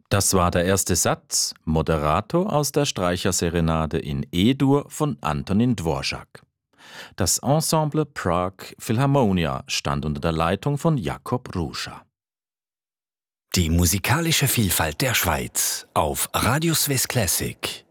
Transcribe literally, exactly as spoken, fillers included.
Das war der erste Satz, Moderato aus der Streicherserenade in E-Dur von Antonin Dvorak. Das Ensemble Prague Philharmonia stand unter der Leitung von Jakob Ruscha. Die musikalische Vielfalt der Schweiz auf Radio Swiss Classic.